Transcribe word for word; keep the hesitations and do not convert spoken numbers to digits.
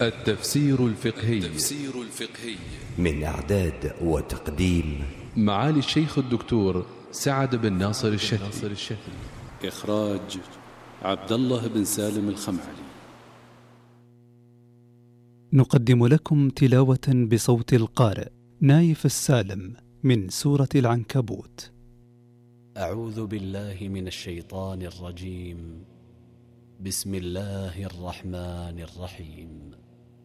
التفسير الفقهي التفسير الفقهي من إعداد وتقديم معالي الشيخ الدكتور سعد بن ناصر الشتي. إخراج عبد الله بن سالم الخمعلي. نقدم لكم تلاوة بصوت القارئ نايف السالم من سورة العنكبوت. أعوذ بالله من الشيطان الرجيم. بسم الله الرحمن الرحيم.